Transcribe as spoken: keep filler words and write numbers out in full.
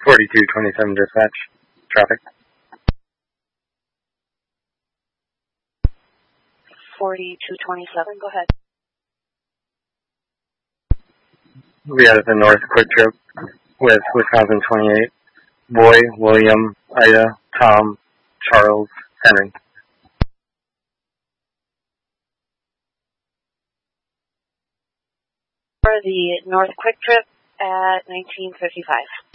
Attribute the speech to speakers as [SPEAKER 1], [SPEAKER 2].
[SPEAKER 1] forty-two twenty-seven dispatch. Traffic.
[SPEAKER 2] forty-two twenty-seven, go ahead.
[SPEAKER 1] We had the North Quick Trip with Wisconsin twenty-eight. Boy, William, Ida, Tom, Charles, Henry.
[SPEAKER 2] For the North Quick Trip at nineteen fifty-five.